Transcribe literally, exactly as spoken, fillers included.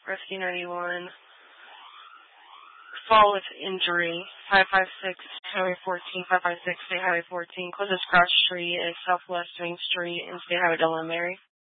Rescue ninety-one. Fall with injury. five five six, Highway fourteen, five five six, State Highway fourteen. Closest cross street is Southwest Main Street and State Highway Delaware Mary.